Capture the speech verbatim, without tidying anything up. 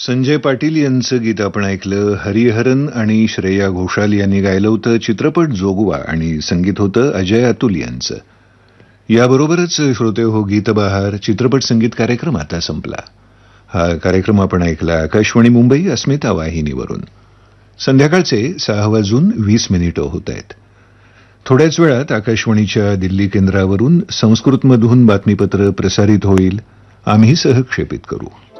संजय पाटील यांचं गीत आपण ऐकलं. हरिहरन आणि श्रेया घोषाल यांनी गायलं होतं. चित्रपट जोगवा आणि संगीत होतं अजय अतुल यांचं. याबरोबरच श्रोते हो, गीतबहार चित्रपट संगीत कार्यक्रम आता संपला. हा कार्यक्रम आपण ऐकला आकाशवाणी मुंबई अस्मिता वाहिनीवरून. संध्याकाळचे सहा वाजून वीस मिनिटं होत आहेत. थोड्याच वेळात आकाशवाणीच्या दिल्ली केंद्रावरून संस्कृतमधून बातमीपत्र प्रसारित होईल. आम्ही सहक्षेपित करू.